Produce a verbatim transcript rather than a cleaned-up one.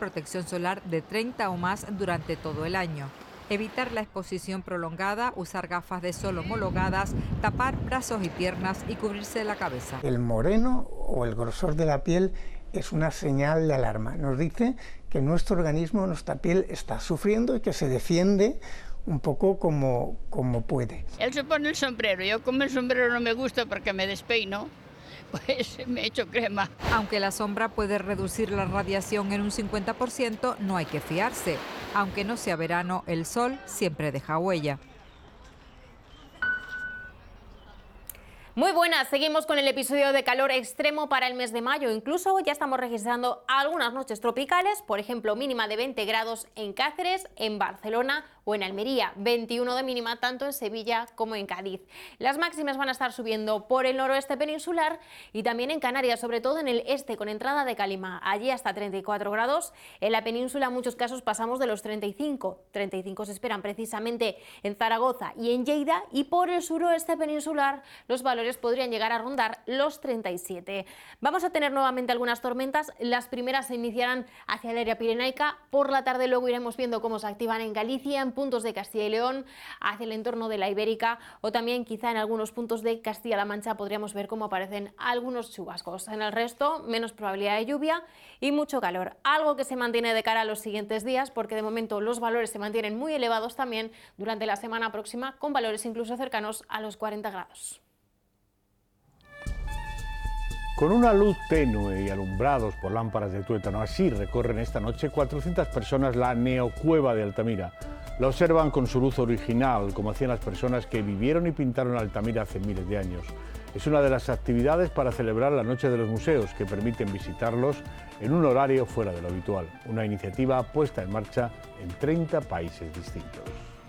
protección solar de treinta o más durante todo el año. Evitar la exposición prolongada, usar gafas de sol homologadas, tapar brazos y piernas y cubrirse la cabeza. El moreno o el grosor de la piel es una señal de alarma. Nos dice que nuestro organismo, nuestra piel está sufriendo y que se defiende un poco como, como puede. Él se pone el sombrero, yo como el sombrero no me gusta porque me despeino, pues me echo crema. Aunque la sombra puede reducir la radiación en un cincuenta por ciento, no hay que fiarse. Aunque no sea verano, el sol siempre deja huella. Muy buenas, seguimos con el episodio de calor extremo para el mes de mayo. Incluso ya estamos registrando algunas noches tropicales, por ejemplo, mínima de veinte grados en Cáceres, en Barcelona o en Almería, veintiuno de mínima tanto en Sevilla como en Cádiz. Las máximas van a estar subiendo por el noroeste peninsular y también en Canarias, sobre todo en el este, con entrada de calima, allí hasta treinta y cuatro grados. En la península en muchos casos pasamos de los treinta y cinco. treinta y cinco se esperan precisamente en Zaragoza y en Lleida, y por el suroeste peninsular los valores podrían llegar a rondar los treinta y siete. Vamos a tener nuevamente algunas tormentas. Las primeras se iniciarán hacia el área pirenaica. Por la tarde luego iremos viendo cómo se activan en Galicia, en puntos de Castilla y León, hacia el entorno de la Ibérica, o también quizá en algunos puntos de Castilla-La Mancha podríamos ver cómo aparecen algunos chubascos. En el resto, menos probabilidad de lluvia y mucho calor. Algo que se mantiene de cara a los siguientes días, porque de momento los valores se mantienen muy elevados también durante la semana próxima, con valores incluso cercanos a los cuarenta grados. Con una luz tenue y alumbrados por lámparas de tuétano, así recorren esta noche cuatrocientas personas la Neocueva de Altamira. La observan con su luz original, como hacían las personas que vivieron y pintaron Altamira hace miles de años. Es una de las actividades para celebrar la Noche de los Museos, que permiten visitarlos en un horario fuera de lo habitual. Una iniciativa puesta en marcha en treinta países distintos.